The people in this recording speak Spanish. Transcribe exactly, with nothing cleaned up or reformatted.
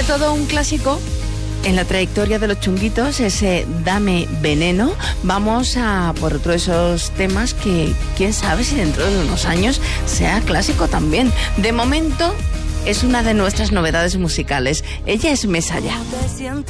Sobre todo un clásico en la trayectoria de los Chunguitos, ese Dame Veneno. Vamos a por otro de esos temas que quién sabe si dentro de unos años sea clásico también. De momento es una de nuestras novedades musicales. Ella es Mesaya. Te sientes